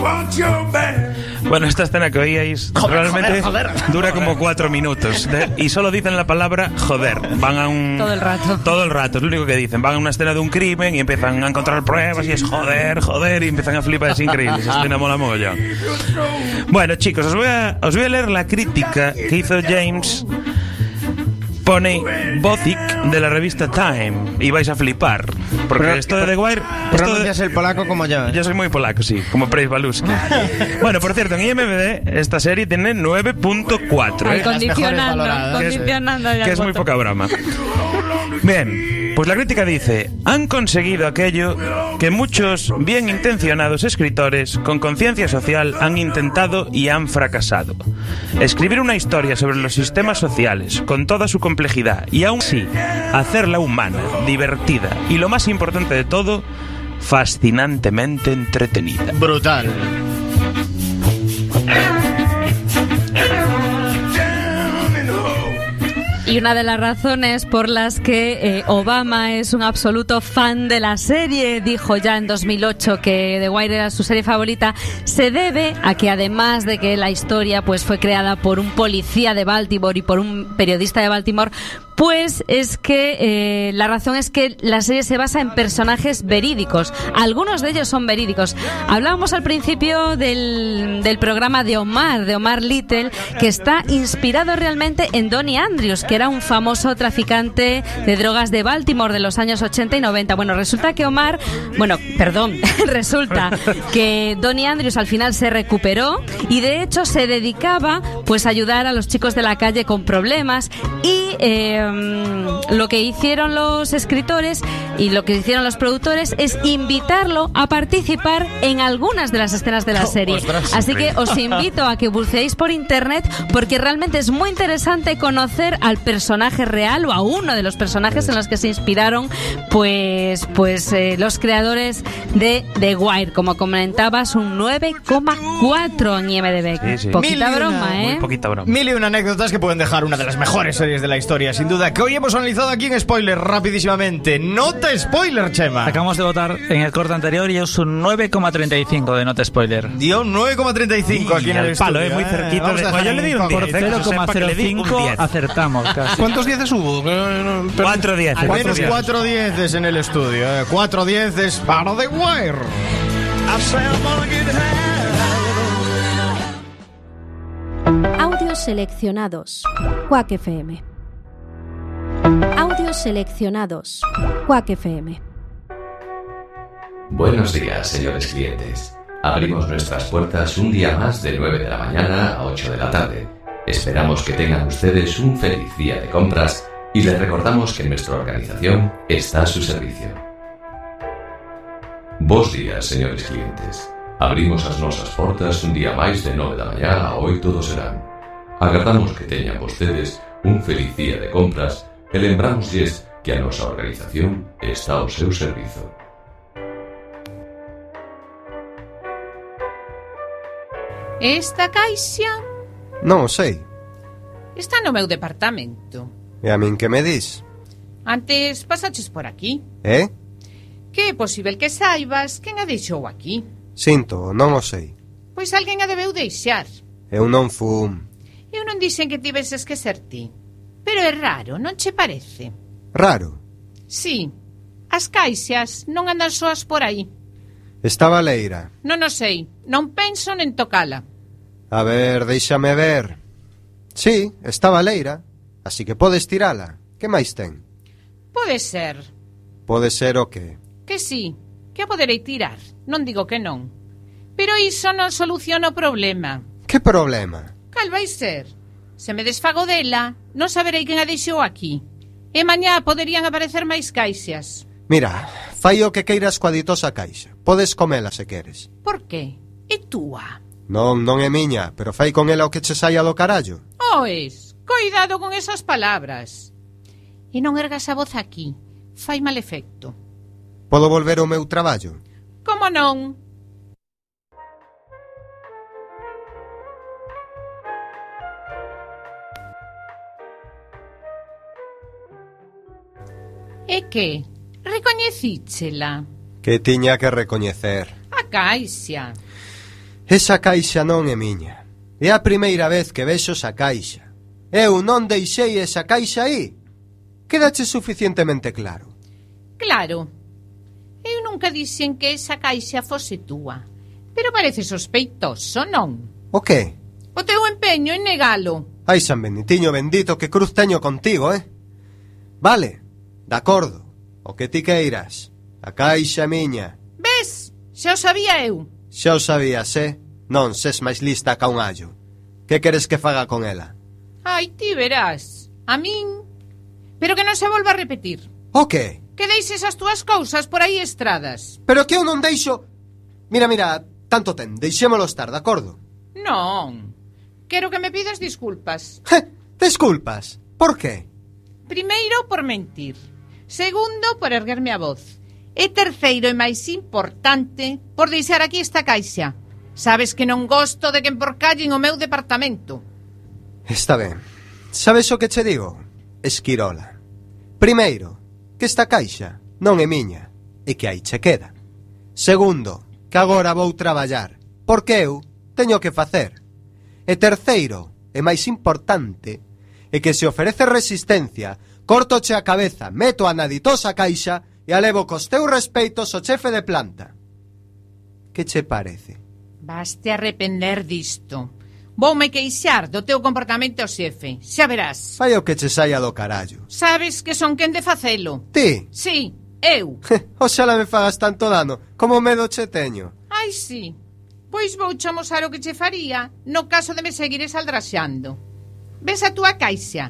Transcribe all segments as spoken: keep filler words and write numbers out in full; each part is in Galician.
Bueno, esta escena que oíais joder, realmente joder, joder, dura como cuatro minutos de, y solo dicen la palabra joder. Van a un... Todo el rato. Todo el rato, es lo único que dicen. Van a una escena de un crimen y empiezan a encontrar pruebas y es joder, joder, y empiezan a flipar, es increíble. Esa escena mola mogollón. Bueno, chicos, os voy a, os voy a leer la crítica que hizo James Pone Bozic de la revista Time y vais a flipar porque pero, esto de The Wire pronuncias de... el polaco como yo, ¿eh? Yo soy muy polaco, sí, como Preis Baluski. Bueno, por cierto, en I M D B esta serie tiene nueve punto cuatro, ¿eh? Condicionando, condicionando que es, que es muy poca broma. Bien, pues la crítica dice: han conseguido aquello que muchos bien intencionados escritores con conciencia social han intentado y han fracasado. Escribir una historia sobre los sistemas sociales con toda su complejidad y aún así hacerla humana, divertida y, lo más importante de todo, fascinantemente entretenida. Brutal. Y una de las razones por las que eh, Obama es un absoluto fan de la serie, dijo ya en dos mil ocho que The Wire era su serie favorita, se debe a que, además de que la historia pues fue creada por un policía de Baltimore y por un periodista de Baltimore, pues es que eh, la razón es que la serie se basa en personajes verídicos. Algunos de ellos son verídicos. Hablábamos al principio del, del programa de Omar, de Omar Little, que está inspirado realmente en Donnie Andrews, que era un famoso traficante de drogas de Baltimore de los años ochenta y noventa. Bueno, resulta que Omar, bueno, perdón, resulta que Donnie Andrews al final se recuperó y de hecho se dedicaba pues a ayudar a los chicos de la calle con problemas y eh, lo que hicieron los escritores y lo que hicieron los productores es invitarlo a participar en algunas de las escenas de la serie. Así que os invito a que buceéis por internet porque realmente es muy interesante conocer al personaje real o a uno de los personajes en los que se inspiraron pues, pues eh, los creadores de The Wire. Como comentabas, un nueve coma cuatro en I M D B. Sí, sí. Poquita Mil broma, una, ¿eh? Muy poquita broma. Mil y una anécdotas que pueden dejar una de las mejores series de la historia, sin duda, que hoy hemos analizado aquí en Spoiler rapidísimamente. Nota spoiler, Chema. Acabamos de votar en el corte anterior y es un nueve coma treinta y cinco de nota spoiler. Dio un nueve coma treinta y cinco aquí en el palo, estudio, eh, muy cerquita. Vamos De... a Bueno, yo le di un por diez, cero coma cero cinco acertamos casi. ¿Cuántos dieces hubo? Cuatro diez. Al menos cuatro dieces en el estudio, eh. Cuatro dieces para The Wire. Audios seleccionados. Quack F M. Audios seleccionados. Quack F M. Buenos días, señores clientes. Abrimos nuestras puertas un día más de nueve de la mañana a ocho de la tarde. Esperamos que tengan ustedes un feliz día de compras y les recordamos que nuestra organización está a su servicio. Bos días, señores clientes. Abrimos as nosas portas un día máis de nove da mañá a oito do serán. Agardamos que teñan vostedes un feliz día de compras e lembrámoslles que a nosa organización está ao seu servizo. Esta caixa non o sei. está no meu departamento. E a min que me dis? Antes pasaches por aquí. Eh? Que é posible que saibas quen a deixou aquí. Sinto, non o sei. Pois alguén a debeu deixar. Eu non fun. Eu non dixen que tiveses que ser ti. Pero é raro, non che parece? Raro. Sí, as caixas non andan soas por aí. Estaba leira. Non o sei, non penso nen tocala. A ver, déixame ver. Sí, estaba leira. Así que podes tirala. Que máis ten? Pode ser. Pode ser o que? Que sí, que a poderei tirar. Non digo que non. Pero iso non soluciona o problema. Que problema? Cal vai ser? Se me desfago dela, non saberei quen a deixou aquí. E mañá poderían aparecer máis caixas. Mira, fai o que queiras coa ditosa caixa. Podes comela se queres. Por que? É túa. Non, non é miña, pero fai con ela o que che saia do carallo. Oes, coidado con esas palabras. E non ergas a voz aquí. Fai mal efecto. Podo volver ao meu traballo? Como non? E que? Recoñecíchela? Que tiña que recoñecer. A caixa. Esa caixa non é miña. É a primeira vez que vexo esa caixa. Eu non deixei esa caixa aí. Quédache suficientemente claro. Claro. Eu nunca dixen que esa caixa fose túa. Pero parece sospeitoso, non? O que? O teu empeño en negalo. Ai, San Benitiño bendito, que cruz teño contigo, eh? Vale, de acordo. O que ti queiras. A caixa miña. Ves? Xa o sabía eu. Xa o sabías, eh? Non, ses máis lista ca un allo. Que queres que faga con ela? Ai, ti verás. A min... Pero que non se volva a repetir. O que? Que deixes as túas cousas por aí estradas. Pero que eu non deixo... Mira, mira, tanto ten, deixémolo estar, de acordo? Non. Quero que me pidas disculpas. Je, desculpas. Por qué? Primeiro, por mentir. Segundo, por erguerme a voz. E terceiro e máis importante, por deixar aquí esta caixa. Sabes que non gosto de que emporcallen o meu departamento. Está ben. Sabes o que che digo? Esquirola. Primeiro, que esta caixa non é miña e que aí che queda. Segundo, que agora vou traballar, porque eu teño que facer. E terceiro, e máis importante, é que se ofrece resistencia, cortoche a cabeza, meto a na ditosa caixa e a levo cos teus respeitos ao chefe de planta. Que che parece? Vaste arrepender disto. Voume queixar do teu comportamento ao xefe. Xa verás. Fai o que che saia do carallo. Sabes que son quen de facelo. Ti? Sí, eu. Oxala me fagas tanto dano, como medo che teño. Ai, sí. Pois vou che amosar o que che faría no caso de me seguires aldraxando. Ves a túa caixa.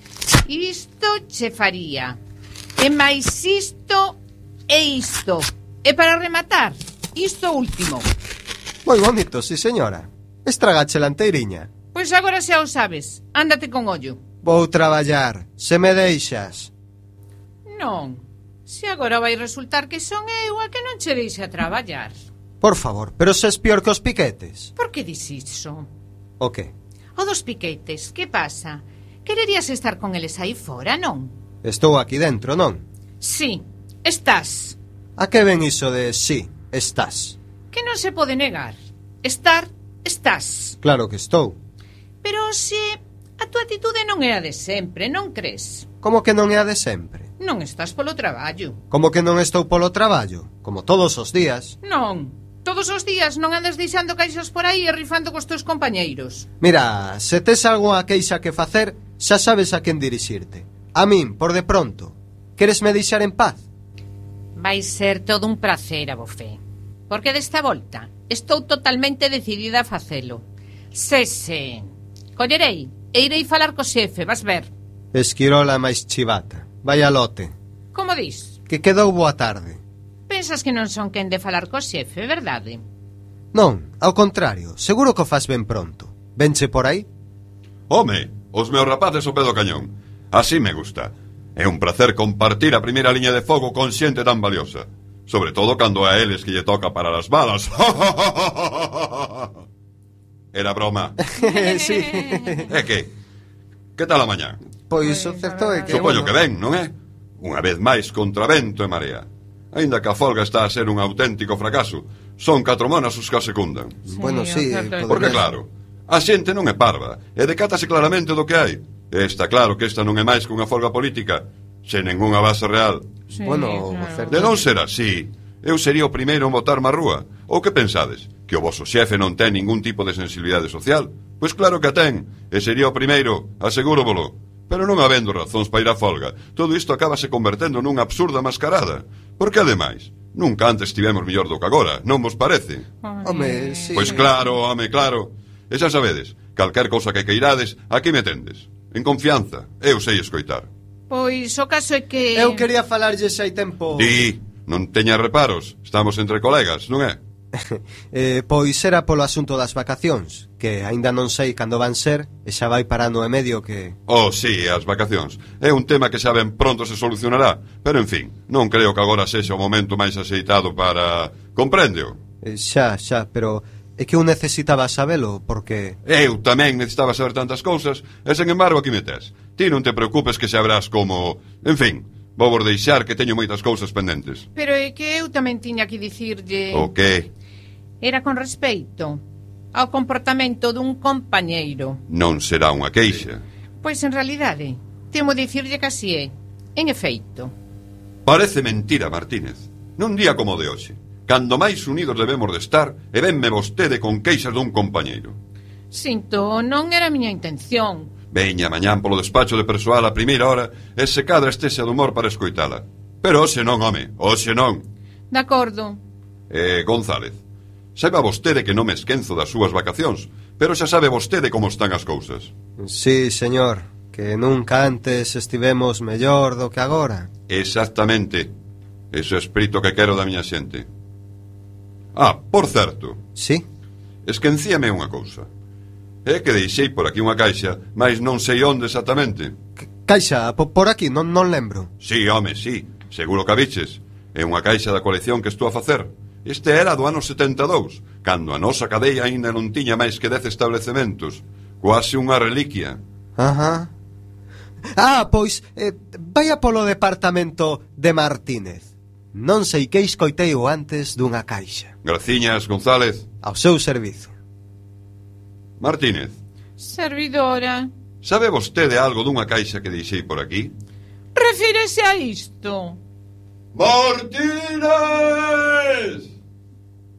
Isto che faría. E máis isto e isto. E para rematar, isto último. Moi bonito, sí señora. Estragache la anteiriña. Pois agora xa o sabes. Ándate con ollo. Vou traballar, se me deixas. Non. Se agora vai resultar que son eu a que non che deixe a traballar. Por favor, pero se es pior que os piquetes. Por que dis iso? O que? O dos piquetes, que pasa? Quererías estar con eles aí fora, non? Estou aquí dentro, non? Sí, estás. A que ven iso de sí, estás? Que non se pode negar. Estar, estás. Claro que estou. Pero se a tua atitude non é a de sempre, non crees? Como que non é a de sempre? Non estás polo traballo. Como que non estou polo traballo? Como todos os días. Non. Todos os días non andas deixando caixas por aí e rifando cos teus compañeiros. Mira, se tes algunha queixa que facer, xa sabes a quen dirixirte. A min, por de pronto. Queresme deixar en paz? Vai ser todo un prazer, abofé. Porque desta volta estou totalmente decidida a facelo. Se, se. Collerei e irei falar co xefe, vas ver. Esquirola máis chivata. Vaya lote. Como dis? Que quedou boa tarde. Pensas que non son quen de falar co xefe, verdade? Non, ao contrario, seguro que o faz ben pronto. Venche por aí? Home, os meus rapaces ao pé do cañón. Así me gusta. É un placer compartir a primeira liña de fogo con xente tan valiosa. Sobre todo cando a eles que lle toca para as balas. Era broma. Sí. É que? Que tal a mañá? Pois o certo é que... Supoño bueno, que ben, non é? Unha vez máis contra vento e marea. Aínda que a folga está a ser un auténtico fracaso, son catro monas os que a secundan. Bueno, sí, certo é. Porque claro, a xente non é parva e decátase claramente do que hai. E está claro que esta non é máis que unha folga política sen ningunha base real. Sí, Bueno, o certo De non ser así, eu sería o primeiro en botarme á rúa. Ou que pensades? Que o voso xefe non ten ningún tipo de sensibilidade social? Pois claro que a ten, e sería o primeiro, asegúrovolo. Pero non habendo razóns para ir á folga, todo isto acabase convertendo nunha absurda mascarada. Porque ademais, nunca antes tivemos mellor do que agora, non vos parece? Home, sí. Pois claro, home, claro. E xa sabedes, calquer cousa que queirades, aquí me tendes. En confianza, eu sei escoitar. Pois o caso é que... Eu quería falarlle xa hai tempo... Di, non teñas reparos, estamos entre colegas, non é? eh, pois era polo asunto das vacacións, que aínda non sei cando van ser, e xa vai para ano e medio que... Oh, sí, as vacacións. É un tema que xa ben pronto se solucionará. Pero, en fin, non creo que agora sexa o momento máis axeitado para... Compréndeo? Eh, xa, xa, pero é que eu necesitaba sabelo, porque... Eu tamén necesitaba saber tantas cousas, e, sen embargo, aquí me tes. Ti non te preocupes que sabrás como... En fin, vou vos deixar que teño moitas cousas pendentes. Pero é que eu tamén tiña que dicirlle... O que? Era con respeito. ao comportamento dun compañeiro. Non será unha queixa. Pois en realidade, temo dicirlle que así é. En efeito. Parece mentira, Martínez. Nun día como de hoxe, cando máis unidos debemos de estar, e venme vostede con queixas dun compañeiro. Sinto, non era a miña intención. Veña mañán polo despacho de persoal a primeira hora e se cadra estexa de humor para escoitala. Pero hoxe non, home, hoxe non. De acordo. Eh, González, saiba vostede que non me esquenzo das súas vacacións, pero xa sabe vostede como están as cousas. Sí, señor, que nunca antes estivemos mellor do que agora. Exactamente. Ese espírito que quero da miña xente. Ah, por certo. Sí? Esquencíame unha cousa. É que deixei por aquí unha caixa, mas non sei onde exactamente. Caixa, po, por aquí, non, non lembro. Sí, home, sí, seguro que a biches. É unha caixa da colección que estou a facer. Este era do ano setenta e dous, cando a nosa cadea aínda non tiña máis que dez establecementos. Quase unha reliquia. Ajá. Ah, pois, eh, vaya polo departamento de Martínez. Non sei que escoitei o antes dunha caixa. Graciñas, González. Ao seu servizo. Martínez. Servidora. Sabe vostede algo dunha caixa que deixei por aquí? Refírese a isto. Martínez!